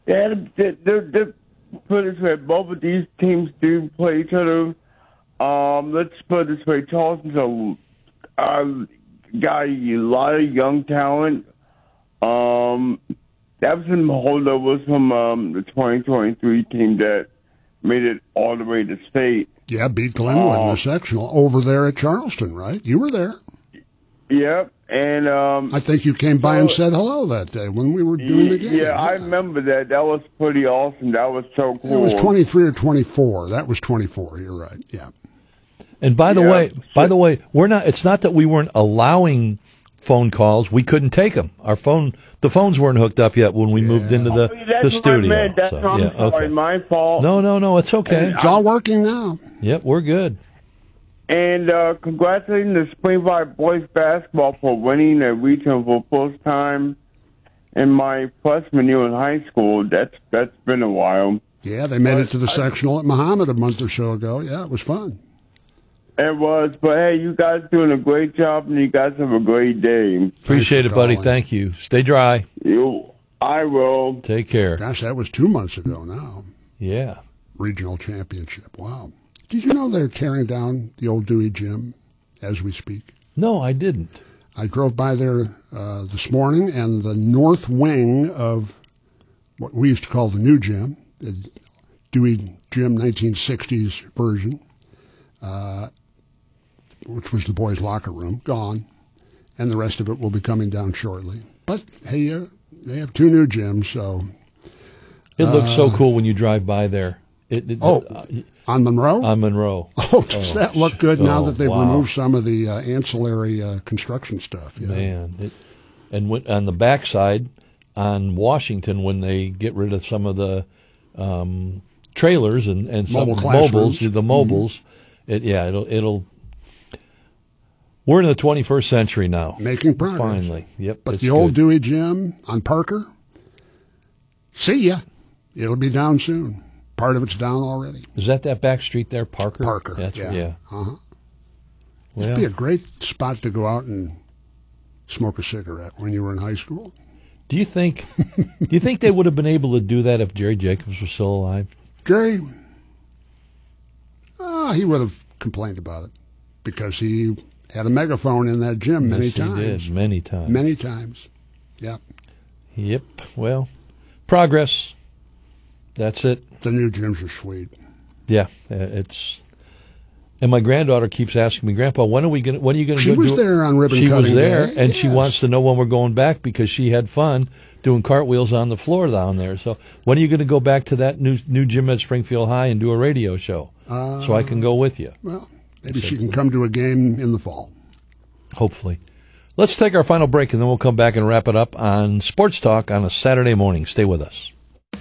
They're put it this way, both of these teams do play each other. Let's put it this way, Charleston's got a lot of young talent. That was some holdovers from the 2023 team that made it all the way to state. Yeah, beat Glenwood in the sectional over there at Charleston, right? You were there. Yep, and I think you came by and said hello that day when we were doing the game. Yeah, I remember that. That was pretty awesome. That was so cool. It was 23 or 24. That was 24. You're right. Yeah. And by the way, we're not. It's not that we weren't allowing phone calls. We couldn't take them. The phones weren't hooked up yet when we moved into the studio. That's sorry, my fault. No, it's okay. It's all working now. Yep, we're good. And congratulating the Springfield boys basketball for winning a regional for the first time in my freshman year in high school. That's been a while. Yeah, they made it to the sectional at Muhammad a month or so ago. Yeah, it was fun. It was, but hey, you guys doing a great job, and you guys have a great day. Appreciate it, buddy. Thank you. Stay dry. I will. Take care. Gosh, that was 2 months ago now. Yeah. Regional championship. Wow. Did you know they're tearing down the old Dewey Gym as we speak? No, I didn't. I drove by there this morning, and the north wing of what we used to call the new gym, the Dewey Gym 1960s version, which was the boys' locker room, gone, and the rest of it will be coming down shortly. But, hey, they have two new gyms, so... It looks so cool when you drive by there. On Monroe? On Monroe. Oh, does that look good now that they've removed some of the ancillary construction stuff? Yeah. Man. On the backside, on Washington, when they get rid of some of the trailers and some mobiles, the mobiles, it'll. We're in the 21st century now. Making progress. Finally. Yep. But the old Dewey Gym on Parker, see ya. It'll be down soon. Part of it's down already. Is that back street there, Parker? Parker, yeah. Uh-huh. It'd be a great spot to go out and smoke a cigarette when you were in high school. Do you think they would have been able to do that if Jerry Jacobs was still alive? Jerry? He would have complained about it because he had a megaphone in that gym many times. He did, many times. Many times. Yeah. Yep. Well, progress. That's it. The new gyms are sweet. Yeah, it's. And my granddaughter keeps asking me, Grandpa, when are you going to go do it? She was there on ribbon cutting day. She was there, and she wants to know when we're going back because she had fun doing cartwheels on the floor down there. So when are you going to go back to that new gym at Springfield High and do a radio show so I can go with you? Well, maybe she can come to a game in the fall. Hopefully. Let's take our final break, and then we'll come back and wrap it up on Sports Talk on a Saturday morning. Stay with us.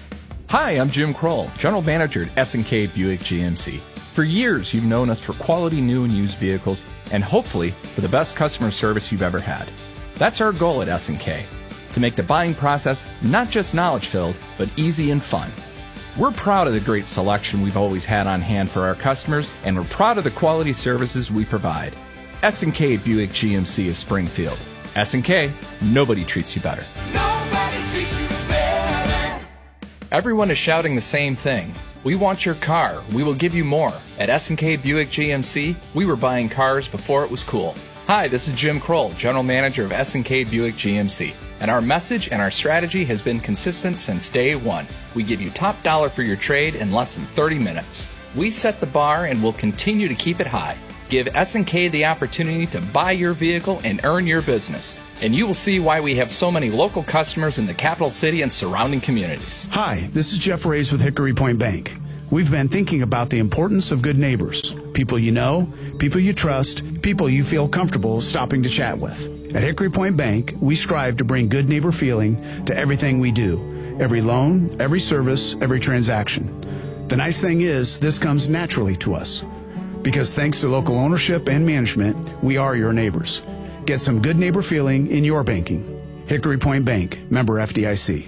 Hi, I'm Jim Kroll, General Manager at S&K Buick GMC. For years, you've known us for quality new and used vehicles, and hopefully for the best customer service you've ever had. That's our goal at S&K, to make the buying process not just knowledge-filled, but easy and fun. We're proud of the great selection we've always had on hand for our customers, and we're proud of the quality services we provide. S&K Buick GMC of Springfield. S&K, nobody treats you better. Nobody treats you better. Everyone is shouting the same thing. We want your car. We will give you more. At S&K Buick GMC, we were buying cars before it was cool. Hi, this is Jim Kroll, General Manager of S&K Buick GMC. And our message and our strategy has been consistent since day one. We give you top dollar for your trade in less than 30 minutes. We set the bar and will continue to keep it high. Give S&K the opportunity to buy your vehicle and earn your business. And you will see why we have so many local customers in the capital city and surrounding communities. Hi, this is Jeff Reyes with Hickory Point Bank. We've been thinking about the importance of good neighbors. People you know, people you trust, people you feel comfortable stopping to chat with. At Hickory Point Bank, we strive to bring good neighbor feeling to everything we do. Every loan, every service, every transaction. The nice thing is, this comes naturally to us. Because thanks to local ownership and management, we are your neighbors. Get some good neighbor feeling in your banking. Hickory Point Bank, member FDIC.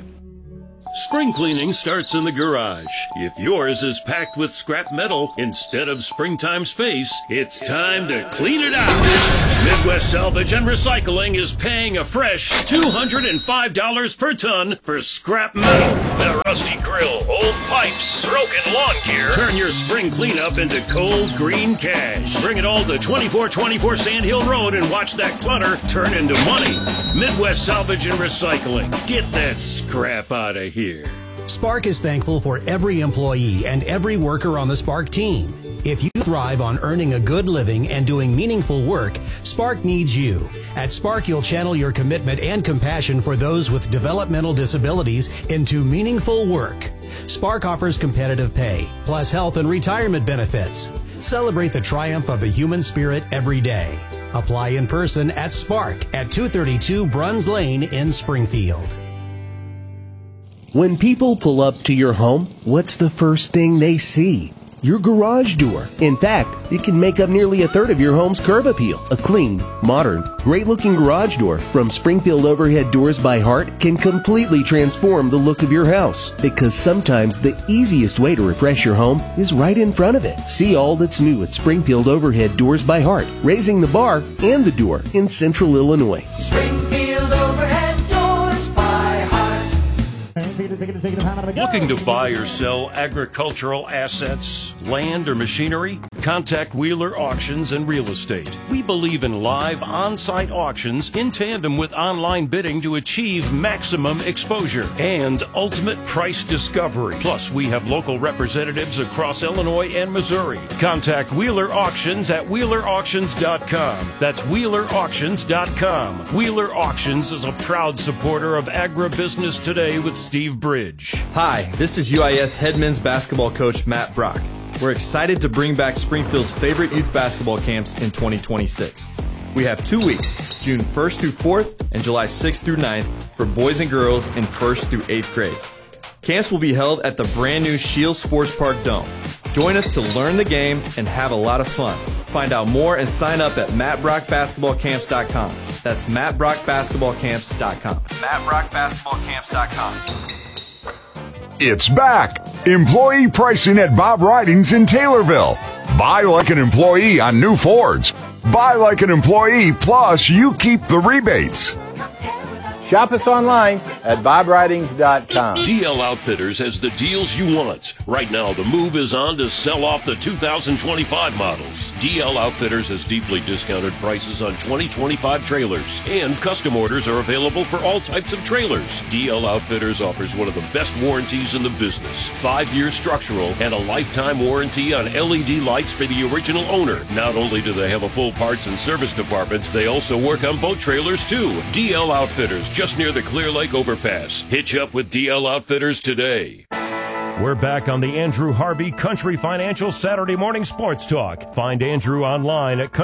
Spring cleaning starts in the garage. If yours is packed with scrap metal instead of springtime space, it's time to clean it out. Midwest Salvage and Recycling is paying a fresh $205 per ton for scrap metal. The rusty grill, old pipes, broken lawn gear. Turn your spring cleanup into cold green cash. Bring it all to 2424 Sand Hill Road and watch that clutter turn into money. Midwest Salvage and Recycling. Get that scrap out of here. Spark is thankful for every employee and every worker on the Spark team. If you thrive on earning a good living and doing meaningful work, Spark needs you. At Spark, you'll channel your commitment and compassion for those with developmental disabilities into meaningful work. Spark offers competitive pay, plus health and retirement benefits. Celebrate the triumph of the human spirit every day. Apply in person at Spark at 232 Bruns Lane in Springfield. When people pull up to your home, what's the first thing they see? Your garage door. In fact, it can make up nearly a third of your home's curb appeal. A clean, modern, great-looking garage door from Springfield Overhead Doors by Heart can completely transform the look of your house. Because sometimes the easiest way to refresh your home is right in front of it. See all that's new at Springfield Overhead Doors by Heart, raising the bar and the door in Central Illinois. Springfield Overhead Doors by Heart. Looking to buy or sell agricultural assets, land, or machinery? Contact Wheeler Auctions and Real Estate. We believe in live on-site auctions in tandem with online bidding to achieve maximum exposure and ultimate price discovery. Plus, we have local representatives across Illinois and Missouri. Contact Wheeler Auctions at WheelerAuctions.com. That's WheelerAuctions.com. Wheeler Auctions is a proud supporter of agribusiness today with Steve Bridge. Hi, this is UIS head men's basketball coach Matt Brock. We're excited to bring back Springfield's favorite youth basketball camps in 2026. We have 2 weeks, June 1st through 4th and July 6th through 9th for boys and girls in 1st through 8th grades. Camps will be held at the brand new Shields Sports Park Dome. Join us to learn the game and have a lot of fun. Find out more and sign up at mattbrockbasketballcamps.com. That's mattbrockbasketballcamps.com. mattbrockbasketballcamps.com. It's back! Employee pricing at Bob Ridings in Taylorville. Buy like an employee on new Fords. Buy like an employee, plus you keep the rebates. Shop us online at bobridings.com. DL Outfitters has the deals you want. Right now, the move is on to sell off the 2025 models. DL Outfitters has deeply discounted prices on 2025 trailers, and custom orders are available for all types of trailers. DL Outfitters offers one of the best warranties in the business. 5-year structural and a lifetime warranty on LED lights for the original owner. Not only do they have a full parts and service department, they also work on boat trailers too. DL Outfitters, just near the Clear Lake overpass. Hitch up with DL Outfitters today. We're back on the Andrew Harvey Country Financial Saturday Morning Sports Talk. Find Andrew online at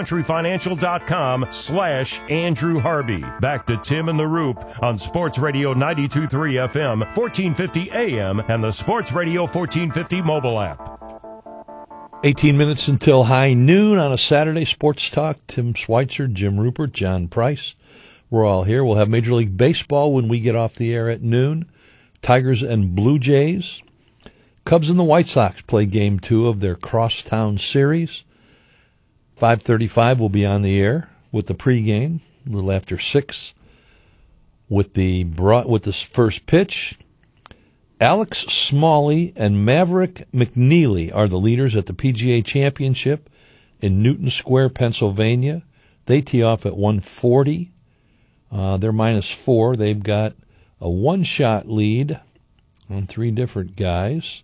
countryfinancial.com/Andrew Harvey. Back to Tim and the Roop on Sports Radio 92.3 FM, 1450 AM, and the Sports Radio 1450 mobile app. 18 minutes until high noon on a Saturday Sports Talk. Tim Schweitzer, Jim Rupert, John Price. We're all here. We'll have Major League Baseball when we get off the air at noon. Tigers and Blue Jays. Cubs and the White Sox play Game 2 of their Crosstown Series. 5:35 will be on the air with the pregame, a little after 6, with the first pitch. Alex Smalley and Maverick McNeely are the leaders at the PGA Championship in Newton Square, Pennsylvania. They tee off at 140. They're -4. They've got a one-shot lead on 3 different guys.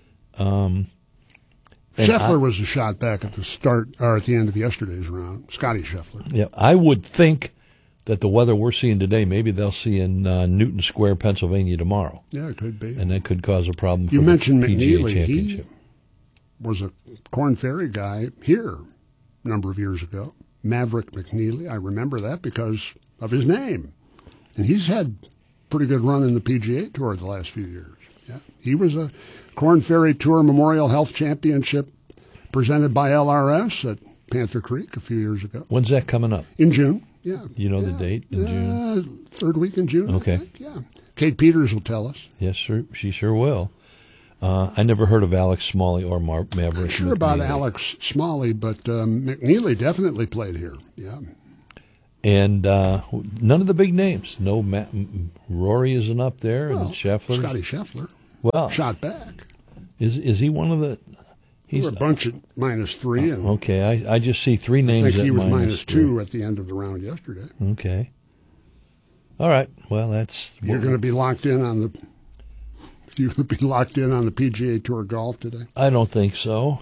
Scheffler was a shot back at the start or at the end of yesterday's round. Scotty Scheffler. Yeah, I would think that the weather we're seeing today, maybe they'll see in Newton Square, Pennsylvania tomorrow. Yeah, it could be, and that could cause a problem. You for mentioned the PGA McNeely. Championship. He was a Corn Ferry guy here a number of years ago. Maverick McNeely. I remember that because of his name, and he's had pretty good run in the PGA Tour the last few years. Yeah, he was a Corn Ferry Tour Memorial Health Championship presented by LRS at Panther Creek a few years ago. When's that coming up? In June. Yeah. You know the date in June? 3rd week in June. Okay. I think. Yeah. Kate Peters will tell us. Yes, sir. She sure will. I never heard of Alex Smalley or Maverick. I'm sure about Alex Smalley, but McNeely definitely played here. Yeah. And none of the big names. No, Rory isn't up there, and Scheffler. Scotty Scheffler. Well, shot back. Is he one of the? He's a bunch at -3. And okay, I just see 3 names. I think he was -2 at the end of the round yesterday. Okay. All right. Well, that's you're going to be locked in on the. You're going to be locked in on the PGA Tour golf today. I don't think so.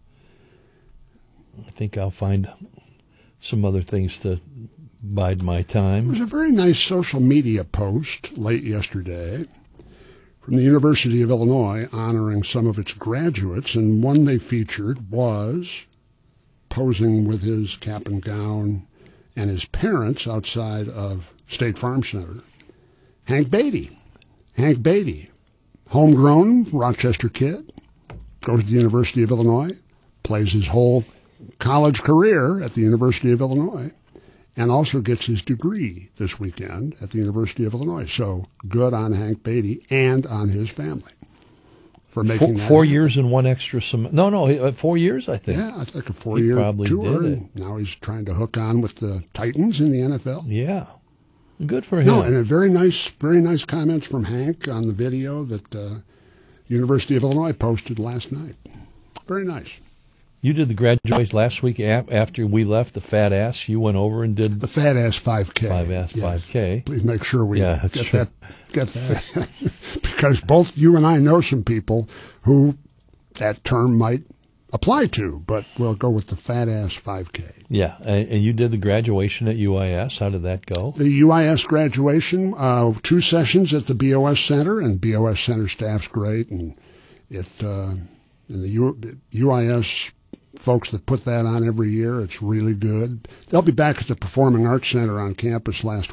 I think I'll find some other things to bide my time. There was a very nice social media post late yesterday from the University of Illinois honoring some of its graduates, and one they featured was posing with his cap and gown and his parents outside of State Farm Center. Hank Beatty. Hank Beatty, homegrown Rochester kid, goes to the University of Illinois, plays his whole college career at the University of Illinois, and also gets his degree this weekend at the University of Illinois. So good on Hank Beatty and on his family for making that 4 years and 1 extra semester. No, 4 years, I think. Yeah, I think a 4-year tour. And now he's trying to hook on with the Titans in the NFL. Yeah, good for him. No, and a very nice comments from Hank on the video that University of Illinois posted last night. Very nice. You did the graduation last week after we left, the Fat Ass. You went over and did the Fat Ass 5K. 5K. Please make sure we get that. Because both you and I know some people who that term might apply to, but we'll go with the Fat Ass 5K. Yeah, and you did the graduation at UIS. How did that go? The UIS graduation, 2 sessions at the BOS Center, and BOS Center staff's great, and and the UIS folks that put that on every year, it's really good. They'll be back at the Performing Arts Center on campus next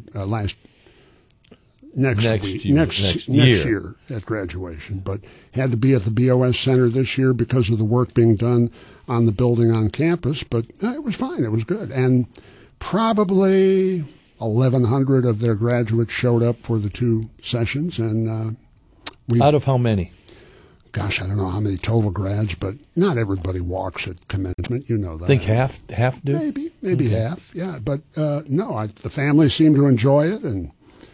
year at graduation, but had to be at the BOS Center this year because of the work being done on the building on campus. But it was fine. It was good. And probably 1,100 of their graduates showed up for the 2 sessions. And out of how many? Gosh, I don't know how many total grads, but not everybody walks at commencement. You know that. I think half do? Maybe half, yeah. But no, the family seemed to enjoy it, and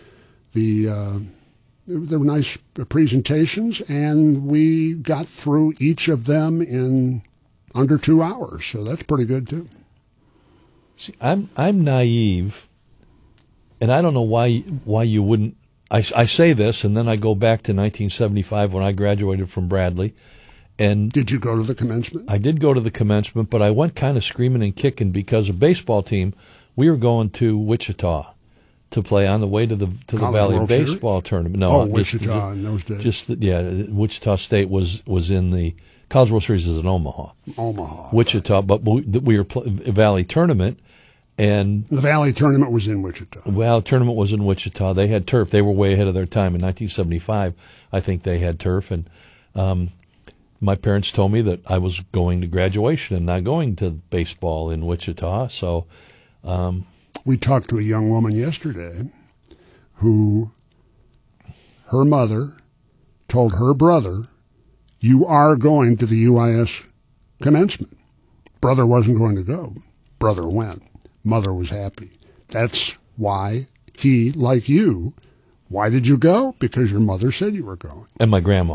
there were nice presentations, and we got through each of them in under 2 hours, so that's pretty good too. See, I'm naive, and I don't know why you wouldn't. I say this, and then I go back to 1975 when I graduated from Bradley. And did you go to the commencement? I did go to the commencement, but I went kind of screaming and kicking because a baseball team, we were going to Wichita to play on the way to the Valley World Baseball Series? Tournament. No, Wichita in those days. Wichita State was in the College World Series is in Omaha. Wichita, right. But we were Valley Tournament. And the Valley Tournament was in Wichita. Well, the tournament was in Wichita. They had turf. They were way ahead of their time. In 1975, I think they had turf. And my parents told me that I was going to graduation and not going to baseball in Wichita. So we talked to a young woman yesterday who her mother told her brother, "You are going to the UIS commencement." Brother wasn't going to go. Brother went. Mother was happy. That's why he, like you, why did you go? Because your mother said you were going. And my grandma.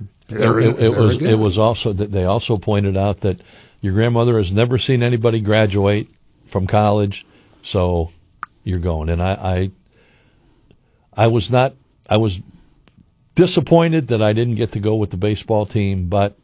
It was also that they also pointed out that your grandmother has never seen anybody graduate from college, so you're going. And I was disappointed that I didn't get to go with the baseball team, but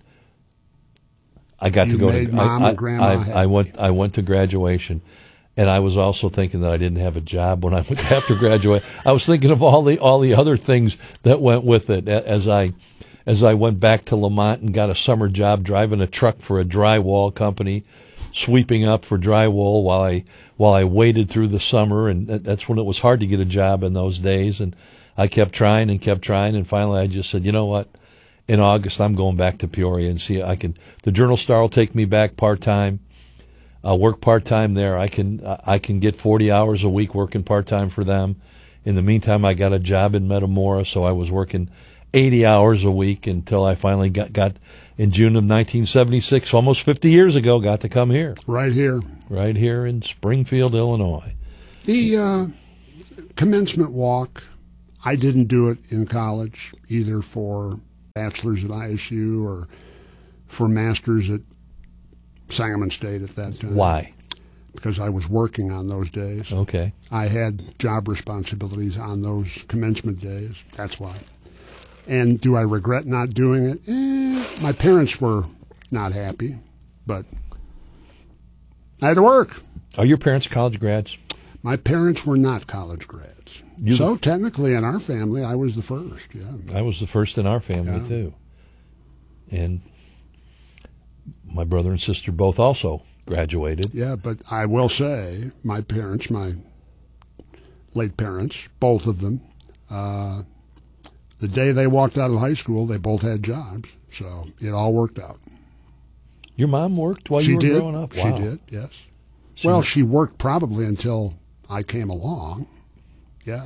I got to go. Mom and Grandma happy. I went to graduation. And I was also thinking that I didn't have a job when I went after graduate. I was thinking of all the other things that went with it as I went back to Lamont and got a summer job driving a truck for a drywall company, sweeping up for drywall while I waited through the summer, and that's when it was hard to get a job in those days. And I kept trying, and finally I just said, you know what? In August I'm going back to Peoria and see I can. The Journal Star will take me back part-time. I'll work part-time there. I can get 40 hours a week working part-time for them. In the meantime, I got a job in Metamora, so I was working 80 hours a week until I finally got in June of 1976, almost 50 years ago, got to come here. Right here in Springfield, Illinois. The commencement walk, I didn't do it in college, either for bachelor's at ISU or for master's at Sangamon State at that time. Why? Because I was working on those days. Okay. I had job responsibilities on those commencement days. That's why. And do I regret not doing it? My parents were not happy, but I had to work. Are your parents college grads? My parents were not college grads. So technically in our family, I was the first, yeah. I was the first in our family, too. And my brother and sister both also graduated. Yeah, but I will say my parents, my late parents, both of them, the day they walked out of high school, they both had jobs. So it all worked out. Your mom worked while you were growing up? Wow. She did, yes. She worked probably until I came along. Yeah.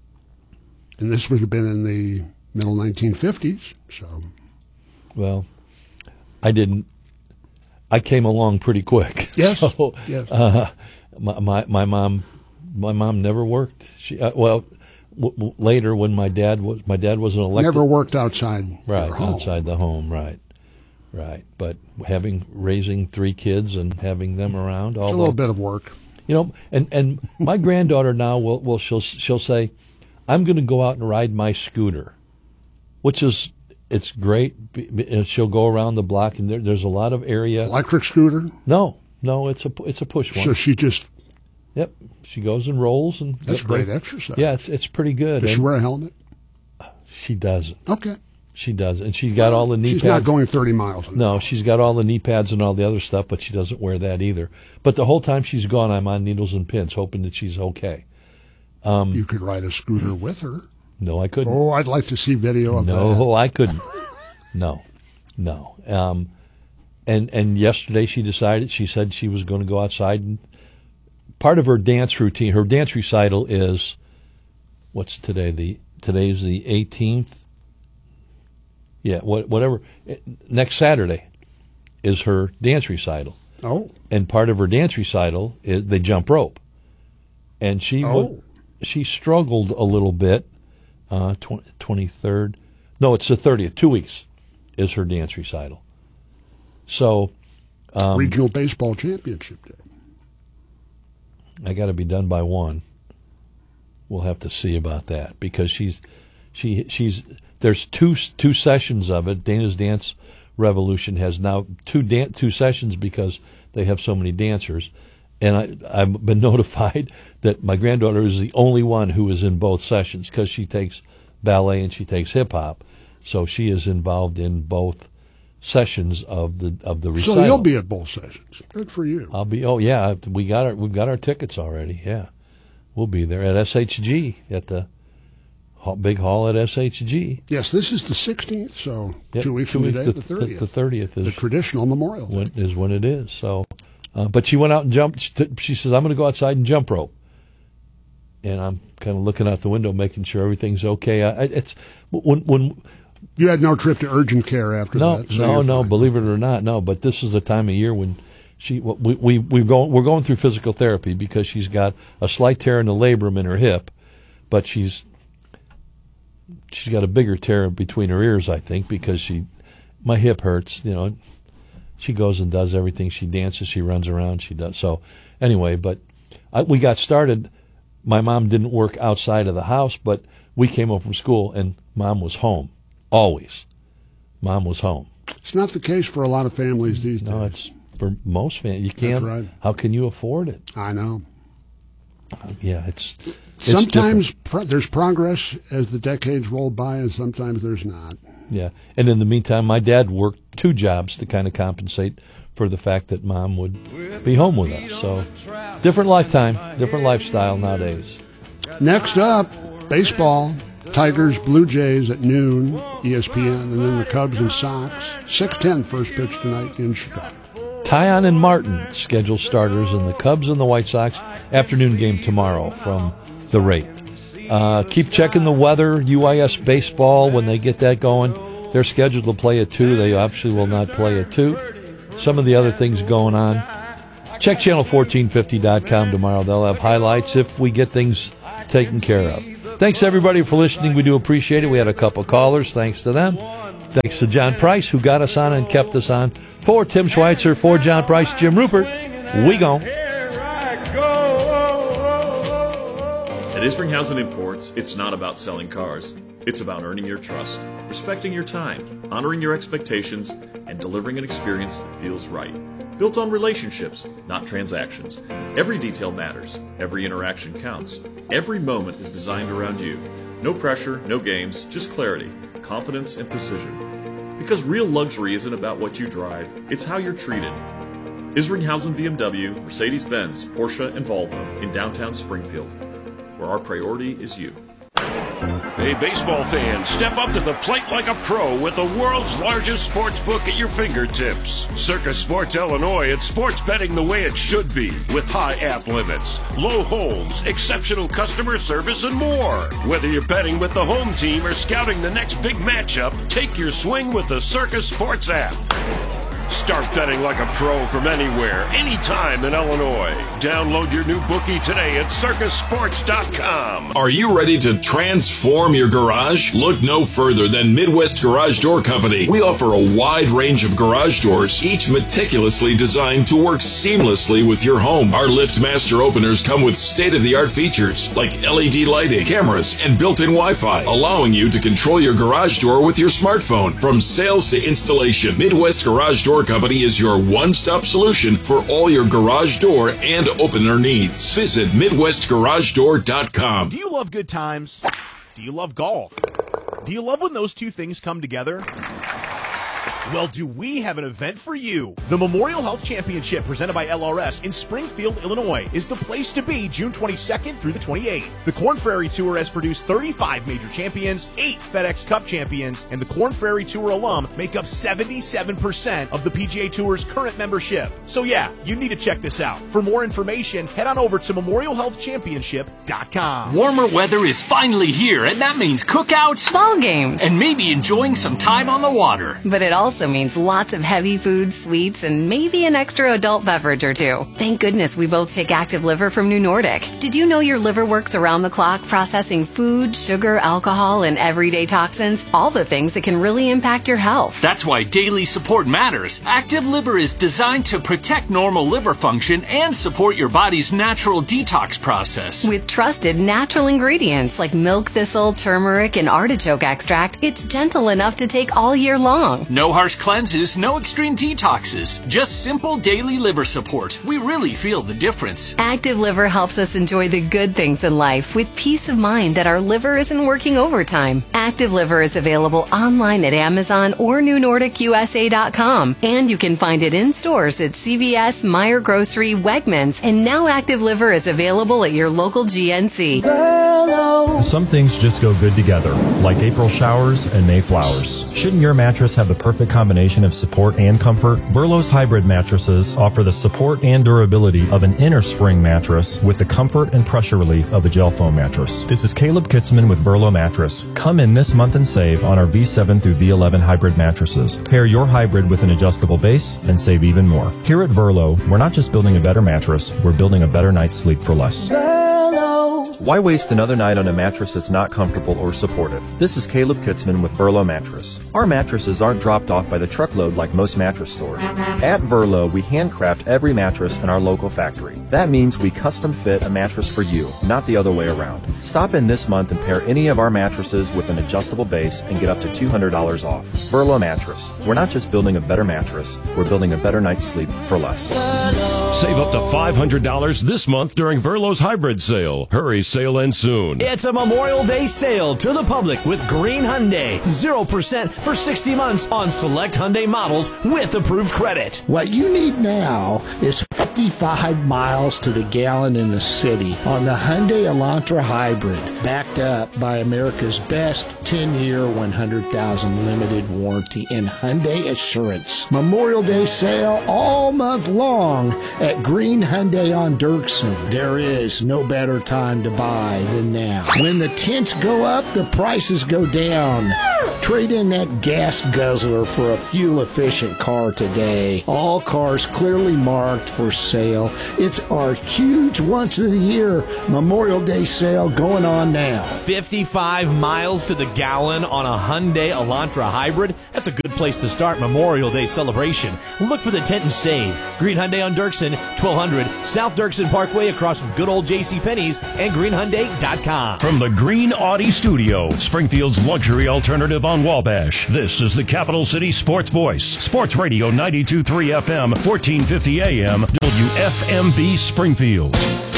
And this would have been in the middle 1950s. So. Well, I didn't. I came along pretty quick. Yes. So, yes. My mom never worked. She later when my dad was an elected. Never worked outside. Right, home. outside the home. Right. But raising 3 kids and having them around, it's a little bit of work. You know, and my granddaughter now she'll say, I'm going to go out and ride my scooter, which is. It's great. She'll go around the block, and there's a lot of area. Electric scooter? No, it's a push one. So she just. Yep, she goes and rolls, and that's great exercise. Yeah, it's pretty good. Does she wear a helmet? She doesn't. Okay. She doesn't, and she's got all the knee pads. She's not going 30 miles. No, she's got all the knee pads and all the other stuff, but she doesn't wear that either. But the whole time she's gone, I'm on needles and pins, hoping that she's okay. You could ride a scooter with her. No, I couldn't. Oh, I'd like to see video of that. No, I couldn't. No. And yesterday she said she was going to go outside, and part of her dance routine, her dance recital is, what's today? Today's the 18th. Yeah, whatever. Next Saturday is her dance recital. Oh. And part of her dance recital is they jump rope. And she struggled a little bit. 23rd. No, it's the 30th. 2 weeks is her dance recital. So, Regional Baseball Championship Day. I got to be done by 1. We'll have to see about that because she's there's two sessions of it. Dana's Dance Revolution has now two sessions because they have so many dancers. And I've been notified that my granddaughter is the only one who is in both sessions because she takes ballet and she takes hip hop, so she is involved in both sessions of the recital. So you'll be at both sessions. Good for you. I'll be. Oh yeah, we've got our tickets already. Yeah, we'll be there at SHG at the big hall at SHG. Yes, this is the 16th, so 2 weeks from today, the 30th. The 30th is the traditional Memorial Day. Is when it is. So. But she went out and jumped. She says, I'm going to go outside and jump rope. And I'm kind of looking out the window, making sure everything's okay. It's when you had no trip to urgent care after that. So no, believe it or not, no. But this is the time of year when we're going through physical therapy because she's got a slight tear in the labrum in her hip, but she's got a bigger tear between her ears, I think, because my hip hurts, you know. She goes and does everything. She dances. She runs around. She does. So anyway, but we got started. My mom didn't work outside of the house, but we came home from school, and Mom was home. Always. Mom was home. It's not the case for a lot of families these days. No, it's for most families. You can't. That's right. How can you afford it? I know. Yeah, it's sometimes there's progress as the decades roll by, and sometimes there's not. Yeah, and in the meantime, my dad worked 2 jobs to kind of compensate for the fact that Mom would be home with us. So, different lifetime, different lifestyle nowadays. Next up, baseball. Tigers, Blue Jays at noon, ESPN, and then the Cubs and Sox. 6:10 first pitch tonight in Chicago. Tyon and Martin scheduled starters in the Cubs and the White Sox afternoon game tomorrow from the rate. Keep checking the weather. UIS baseball, when they get that going, they're scheduled to play at 2. They obviously will not play at 2. Some of the other things going on. Check channel1450.com tomorrow. They'll have highlights if we get things taken care of. Thanks, everybody, for listening. We do appreciate it. We had a couple callers. Thanks to them. Thanks to John Price, who got us on and kept us on. For Tim Schweitzer, for John Price, Jim Rupert, we gone. At Isringhausen Imports, it's not about selling cars. It's about earning your trust, respecting your time, honoring your expectations, and delivering an experience that feels right. Built on relationships, not transactions. Every detail matters. Every interaction counts. Every moment is designed around you. No pressure, no games, just clarity, confidence, and precision. Because real luxury isn't about what you drive, it's how you're treated. Isringhausen BMW, Mercedes-Benz, Porsche, and Volvo in downtown Springfield, where our priority is you. Hey, baseball fans, step up to the plate like a pro with the world's largest sports book at your fingertips. Circus Sports Illinois, it's sports betting the way it should be, with high app limits, low holds, exceptional customer service, and more. Whether you're betting with the home team or scouting the next big matchup, take your swing with the Circus Sports app. Start betting like a pro from anywhere, anytime in Illinois. Download your new bookie today at circusports.com. Are you ready to transform your garage? Look no further than Midwest Garage Door Company. We offer a wide range of garage doors, each meticulously designed to work seamlessly with your home. Our LiftMaster openers come with state-of-the-art features like LED lighting, cameras, and built-in Wi-Fi, allowing you to control your garage door with your smartphone. From sales to installation, Midwest Garage Door Company is your one-stop solution for all your garage door and opener needs. Visit MidwestGarageDoor.com. Do you love good times? Do you love golf? Do you love when those two things come together? Well, do we have an event for you? The Memorial Health Championship, presented by LRS in Springfield, Illinois, is the place to be June 22nd through the 28th. The Korn Ferry Tour has produced 35 major champions, 8 FedEx Cup champions, and the Korn Ferry Tour alum make up 77% of the PGA Tour's current membership. So yeah, you need to check this out. For more information, head on over to memorialhealthchampionship.com. Warmer weather is finally here, and that means cookouts, ball games, and maybe enjoying some time on the water. But it also means lots of heavy food, sweets, and maybe an extra adult beverage or two. Thank goodness we both take Active Liver from New Nordic. Did you know your liver works around the clock processing food, sugar, alcohol, and everyday toxins? All the things that can really impact your health. That's why daily support matters. Active Liver is designed to protect normal liver function and support your body's natural detox process. With trusted natural ingredients like milk thistle, turmeric, and artichoke extract, it's gentle enough to take all year long. No harsh cleanses, no extreme detoxes, just simple daily liver support. We really feel the difference. Active Liver helps us enjoy the good things in life with peace of mind that our liver isn't working overtime. Active Liver is available online at Amazon or NewNordicUSA.com, and you can find it in stores at CVS, Meijer Grocery, Wegmans, and now Active Liver is available at your local GNC. Some things just go good together, like April showers and May flowers. Shouldn't your mattress have the perfect combination of support and comfort? Burlow's hybrid mattresses offer the support and durability of an inner spring mattress with the comfort and pressure relief of a gel foam mattress. This is Caleb Kitzman with Burlow Mattress. Come in this month and save on our V7 through V11 hybrid mattresses. Pair your hybrid with an adjustable base and save even more. Here at Burlow, we're not just building a better mattress, we're building a better night's sleep for less. Why waste another night on a mattress that's not comfortable or supportive? This is Caleb Kitzman with Burlow Mattress. Our mattresses aren't dropped off by the truckload like most mattress stores. At Burlow, we handcraft every mattress in our local factory. That means we custom fit a mattress for you, not the other way around. Stop in this month and pair any of our mattresses with an adjustable base and get up to $200 off. Burlow Mattress. We're not just building a better mattress, we're building a better night's sleep for less. Save up to $500 this month during Verlo's hybrid sale. Hurry, sale ends soon. It's a Memorial Day sale to the public with Green Hyundai. 0% for 60 months on select Hyundai models with approved credit. What you need now is 55 miles to the gallon in the city on the Hyundai Elantra Hybrid, backed up by America's best 10-year, 100,000 limited warranty and Hyundai Assurance. Memorial Day sale all month long at Green Hyundai on Dirksen. There is no better time to buy than now. When the tents go up, the prices go down. Trade in that gas guzzler for a fuel-efficient car today. All cars clearly marked for sale. It's our huge once-of-the-year Memorial Day sale going on now. 55 miles to the gallon on a Hyundai Elantra Hybrid? That's a good place to start Memorial Day celebration. Look for the tent and save. Green Hyundai on Dirksen, 1200 South Dirksen Parkway across from good old JCPenney's and greenhyundai.com. From the Green Audi Studio, Springfield's luxury alternative on Wabash, this is the Capital City Sports Voice. Sports Radio 92.3 FM, 1450 AM, WFMB Springfield.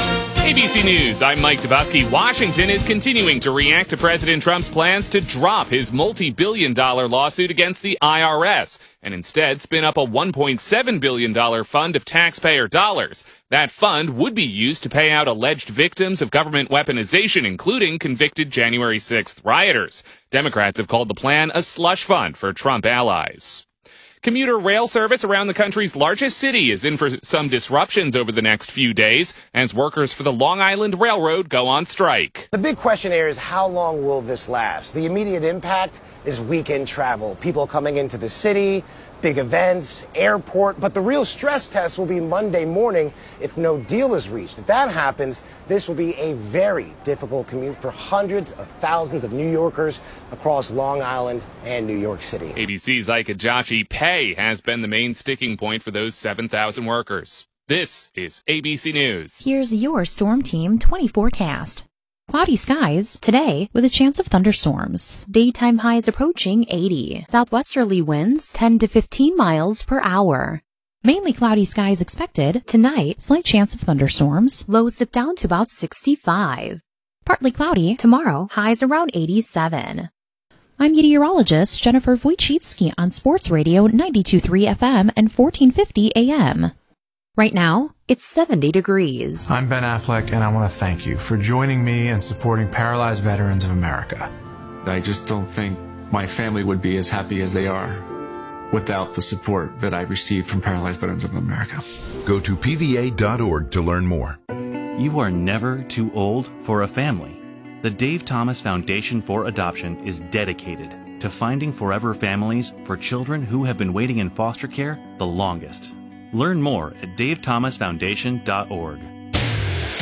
ABC News, I'm Mike Toboski. Washington is continuing to react to President Trump's plans to drop his multi-billion-dollar lawsuit against the IRS and instead spin up a $1.7 billion fund of taxpayer dollars. That fund would be used to pay out alleged victims of government weaponization, including convicted January 6th rioters. Democrats have called the plan a slush fund for Trump allies. Commuter rail service around the country's largest city is in for some disruptions over the next few days as workers for the Long Island Railroad go on strike. The big question here is how long will this last? The immediate impact is weekend travel, people coming into the city, big events, airport, but the real stress test will be Monday morning if no deal is reached. If that happens, this will be a very difficult commute for hundreds of thousands of New Yorkers across Long Island and New York City. ABC's Ike Ajachi, pay has been the main sticking point for those 7,000 workers. This is ABC News. Here's your Storm Team 20 forecast. Cloudy skies today with a chance of thunderstorms. Daytime highs approaching 80. Southwesterly winds 10 to 15 miles per hour. Mainly cloudy skies expected. Tonight, slight chance of thunderstorms. Lows dip down to about 65. Partly cloudy tomorrow, highs around 87. I'm meteorologist Jennifer Wojcicki on Sports Radio 92.3 FM and 1450 AM. Right now, it's 70 degrees. I'm Ben Affleck, and I want to thank you for joining me and supporting Paralyzed Veterans of America. I just don't think my family would be as happy as they are without the support that I received from Paralyzed Veterans of America. Go to PVA.org to learn more. You are never too old for a family. The Dave Thomas Foundation for Adoption is dedicated to finding forever families for children who have been waiting in foster care the longest. Learn more at davethomasfoundation.org.